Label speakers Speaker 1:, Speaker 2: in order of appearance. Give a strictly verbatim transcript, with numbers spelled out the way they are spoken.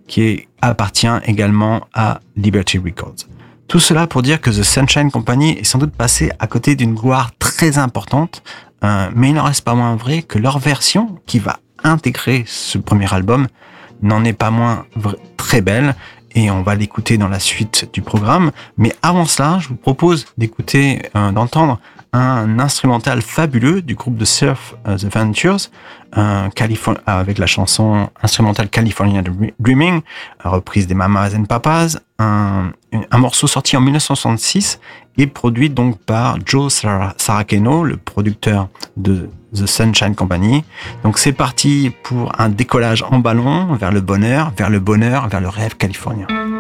Speaker 1: qui est, appartient également à Liberty Records. Tout cela pour dire que The Sunshine Company est sans doute passé à côté d'une gloire très importante, euh, mais il n'en reste pas moins vrai que leur version, qui va intégrer ce premier album, n'en est pas moins v- très belle, et on va l'écouter dans la suite du programme. Mais avant cela, je vous propose d'écouter, euh, d'entendre un instrumental fabuleux du groupe de surf uh, The Ventures, euh, Californ- avec la chanson instrumentale California Dreaming, reprise des Mamas and Papas, un, un morceau sorti en dix-neuf cent soixante-six et produit donc par Joe Sar- Saraceno, le producteur de The Sunshine Company. Donc c'est parti pour un décollage en ballon vers le bonheur, vers le bonheur, vers le rêve californien.